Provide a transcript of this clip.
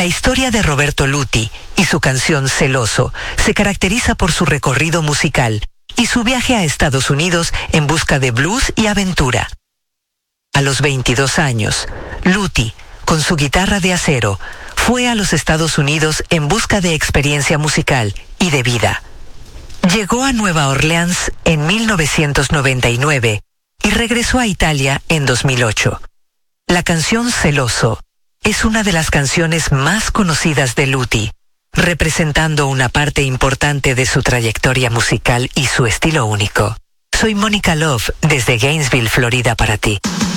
La historia de Roberto Luti y su canción Celoso se caracteriza por su recorrido musical y su viaje a Estados Unidos en busca de blues y aventura. A los 22 años, Luti, con su guitarra de acero, fue a los Estados Unidos en busca de experiencia musical y de vida. Llegó a Nueva Orleans en 1999 y regresó a Italia en 2008. La canción Celoso es una de las canciones más conocidas de Luti, representando una parte importante de su trayectoria musical y su estilo único. Soy Mónica Love desde Gainesville, Florida, para ti.